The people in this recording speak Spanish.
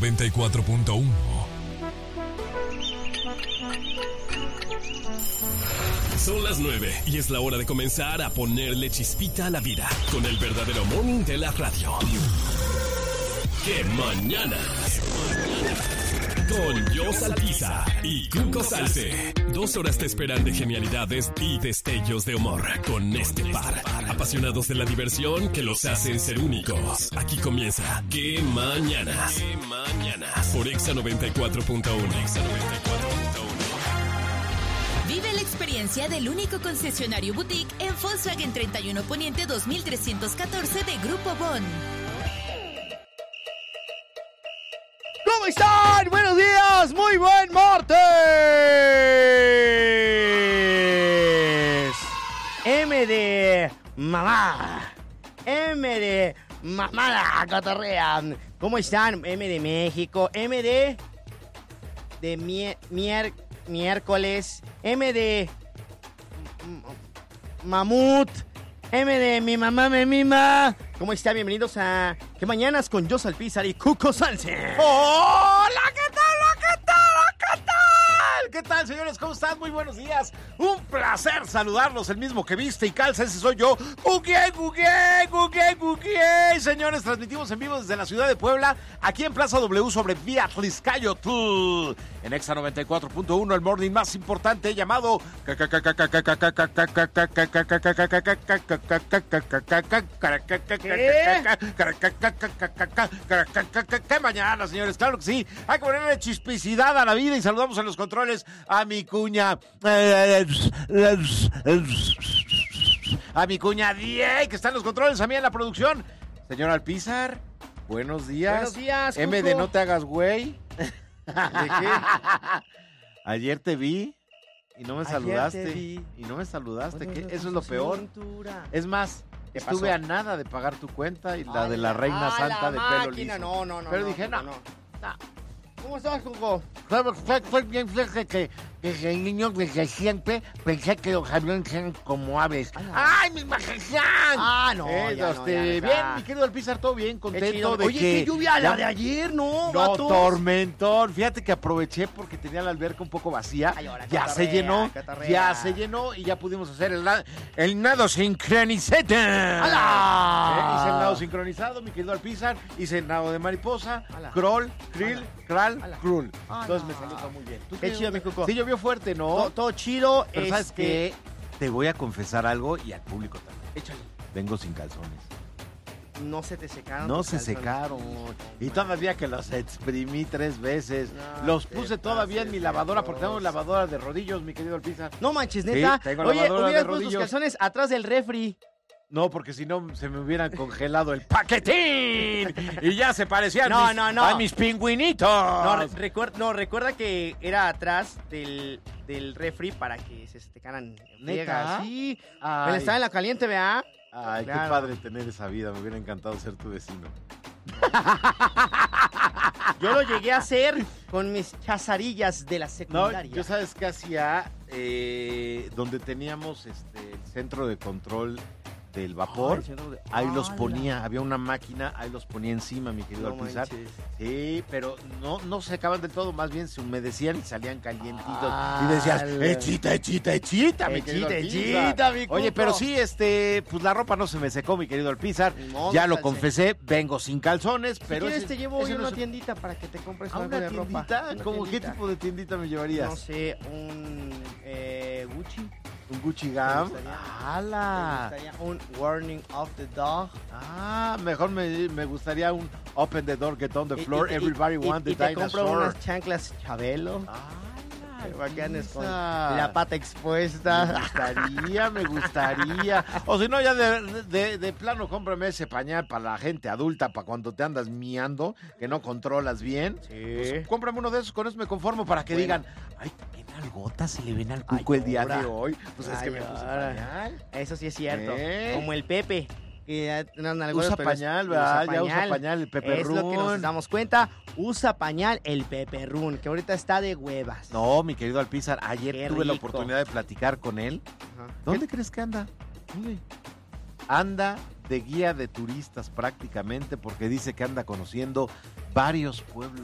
94.1. Son las 9 y es la hora de comenzar a ponerle chispita a la vida con el verdadero morning de la radio. ¡Qué mañanas! Con Jos Alpiza y Cuco Salce. 2 horas te esperan de genialidades y destellos de humor con este par. Apasionados de la diversión que los hacen ser únicos. Aquí comienza ¡Qué mañanas! ¡Qué mañanas! Por Exa 94.1. Exa 94.1. Vive la experiencia del único concesionario boutique en Volkswagen 31 Poniente 2314 de Grupo Bon. ¿Cómo están? Buenos días, muy buen martes. M de mamá. M de mamá cotorrea. ¿Cómo están? M de México. M de miércoles. M de mamut. M de mi mamá me mima. ¿Cómo están? Bienvenidos a ¿Qué mañanas? Con Jos Alpizar y Cuco Salce. ¡Hola! ¿Qué tal? ¿Qué tal, señores? ¿Cómo están? Muy buenos días. Un placer saludarlos. El mismo que viste y calza, ese soy yo. ¡Cuqué! Señores, transmitimos en vivo desde la ciudad de Puebla, aquí en Plaza W sobre Vía Tliscayotl. En Exa 94.1, el morning más importante llamado... ¿Qué mañana, señores? Claro que sí. Hay que ponerle chispicidad a la vida y saludamos en los controles a mi cuña. A mi cuña Die, que está en los controles, a mí en la producción. Señor Alpizar, buenos días. Buenos días, Cuco. M de no te hagas güey. ¿De qué? Ayer te vi y no me saludaste. Y no me saludaste. ¿Qué? Eso es lo peor. Es más, estuve a nada de pagar tu cuenta y la de la reina santa de pelo liso. No. Pero dije, no. ¿Cómo estás, Cuco? Fue bien, fíjate que desde el niño, desde siempre, pensé que los aviones eran como aves. ¡Ay, mi majestad! Bien, mi querido Alpizar, todo bien, contento de Oye, que... qué lluvia la de ayer, ¿no? No, vatos? tormentón. Fíjate que aproveché porque tenía la alberca un poco vacía. Ay, ahora, ya se llenó y ya pudimos hacer el nado sincronizado. ¡Hala! Hice el nado sincronizado, mi querido Alpizar. Hice el nado de mariposa, ¡Hala! crawl, krill, kral, ¡Hala! krul. ¡Hala! Entonces me salió todo muy bien. ¿Tú Qué chido, mi Cuco. Sí, llovió fuerte, ¿no? Todo chido. Pero ¿sabes qué? Te voy a confesar algo y al público también. Échale. Vengo sin calzones. No se te secaron. No tus se calzones. secaron. Y No, todavía que los exprimí 3 veces. No, Los te puse todavía en mi pases de lavadora porque tengo cosa. lavadora de rodillos, mi querido Alpizar. No manches, neta. Sí, tengo Oye, lavadora hubieras de puesto tus rodillos. calzones atrás del refri. No, porque si no se me hubieran congelado el paquetín. Y ya se parecían No. a mis pingüinitos. Recuerda que era atrás del refri para que se secaran en ¿Neta? friega. Sí. Ay. Él estaba en la caliente, ¿verdad? Ay, Claro. qué padre tener esa vida. Me hubiera encantado ser tu vecino. Yo lo llegué a hacer con mis chazarillas de la No, secundaria. yo sabes qué hacía, donde teníamos el centro de control del vapor, ahí los ponía, había una máquina, ahí los ponía encima, mi querido No Alpizar. manches. Sí, pero no se acaban del todo, más bien se humedecían y salían calientitos. Ah, y decías, la- echita, mi querido Alpizar. Echita, mi Cuco. Oye, pero sí, pues la ropa no se me secó, mi querido Alpizar. Ni modo, Ya lo Salce. confesé, vengo sin calzones, pero si quieres ese- te llevo hoy ese a no una es- tiendita para que te compres ¿A algo una de tiendita? ropa. Una ¿Cómo qué tiendita. tipo de tiendita me llevarías? No sé, un Gucci. ¿Un Gucci Gam? Me gustaría. Me ¡Hala! gustaría un Warning of the Dog. Mejor me gustaría un Open the Door, Get on the Floor, Everybody Want the y te compro Dinosaur. unas chanclas Chabelo. Para que andes con Alpizar. la pata expuesta. Me gustaría. O si no, ya de plano, cómprame ese pañal para la gente adulta, para cuando te andas miando, que no controlas bien. Pues, cómprame uno de esos, con eso me conformo para que Bueno. digan, ay, también algotas se le ven al Cuco el día ahora. de hoy. Pues es que me puse ahora. pañal. Eso sí es cierto. ¿Eh? Como el Pepe. Que ya tienen algunas, Usa pero pañal, ¿verdad? Ya usa pañal el Pepe Es lo que nos Run. damos cuenta. Usa pañal el Pepe Run, que ahorita está de huevas. No, mi querido Alpizar, ayer Qué tuve la rico. oportunidad de platicar con él. Ajá. ¿Dónde crees que anda? ¿Dónde? Anda de guía de turistas prácticamente porque dice que anda conociendo varios pueblos